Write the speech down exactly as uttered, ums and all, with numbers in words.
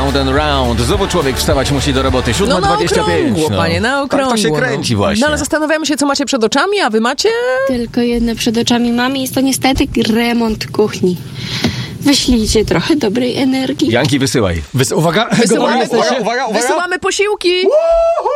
round and round. Znowu człowiek wstawać musi do roboty. siódma dwadzieścia pięć. No, panie, na okrągło. Tak to się kręci właśnie. No ale zastanawiamy się, co macie przed oczami, a wy macie? Tylko jedno przed oczami mamy, jest to niestety remont kuchni. Wyślijcie trochę dobrej energii. Janki, wysyłaj. Wys- uwaga, Wysyłamy, gotowi jesteście? uwaga, uwaga. wysyłamy posiłki.